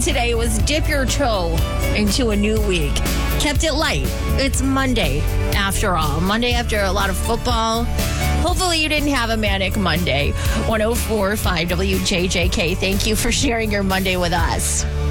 today was dip your toe into a new week. Kept it light. It's Monday, after all. Monday after a lot of football. Hopefully you didn't have a manic Monday. 104.5 WJJK. Thank you for sharing your Monday with us.